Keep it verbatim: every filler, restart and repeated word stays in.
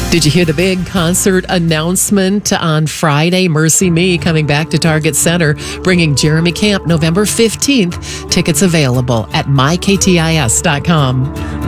Did you hear the big concert announcement on Friday? Mercy Me coming back to Target Center, bringing Jeremy Camp November fifteenth. Tickets available at my k t i s dot com.